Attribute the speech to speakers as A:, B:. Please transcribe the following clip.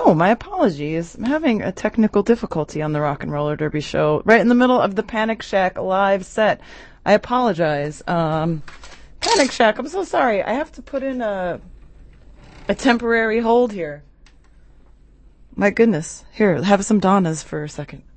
A: Oh, my apologies. I'm having a technical difficulty on the Rock and Roller Derby show, right in the middle of the Panic Shack live set. I apologize. Panic Shack, I'm so sorry. I have to put in a temporary hold here. My goodness. Here, have some Donnas for a second.